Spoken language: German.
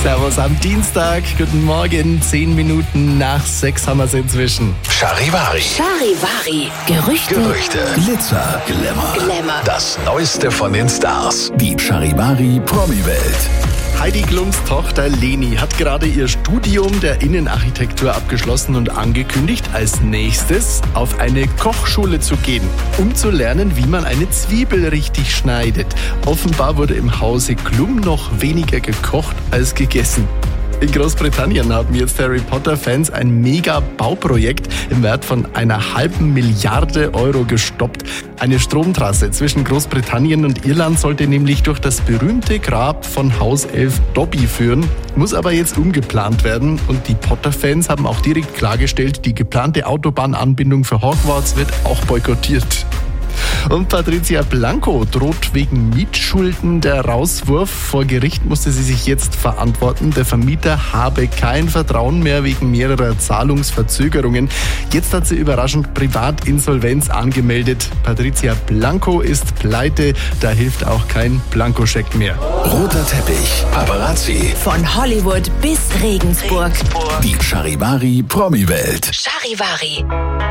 Servus am Dienstag, guten Morgen, 10 Minuten nach 6 haben wir es inzwischen. Charivari. Charivari. Gerüchte. Glitzer. Glamour. Das Neueste von den Stars. Die Charivari Promi-Welt. Heidi Klums Tochter Leni hat gerade ihr Studium der Innenarchitektur abgeschlossen und angekündigt, als nächstes auf eine Kochschule zu gehen, um zu lernen, wie man eine Zwiebel richtig schneidet. Offenbar wurde im Hause Klum noch weniger gekocht als gegessen. In Großbritannien haben jetzt Harry Potter-Fans ein Mega-Bauprojekt im Wert von 1,5 Milliarde Euro gestoppt. Eine Stromtrasse zwischen Großbritannien und Irland sollte nämlich durch das berühmte Grab von Hauself Dobby führen, muss aber jetzt umgeplant werden. Und die Potter-Fans haben auch direkt klargestellt, die geplante Autobahnanbindung für Hogwarts wird auch boykottiert. Und Patricia Blanco droht wegen Mietschulden der Rauswurf. Vor Gericht musste sie sich jetzt verantworten. Der Vermieter habe kein Vertrauen mehr wegen mehrerer Zahlungsverzögerungen. Jetzt hat sie überraschend Privatinsolvenz angemeldet. Patricia Blanco ist pleite, da hilft auch kein Blankoscheck mehr. Roter Teppich, Paparazzi. Von Hollywood bis Regensburg. Die Charivari Promi-Welt. Charivari.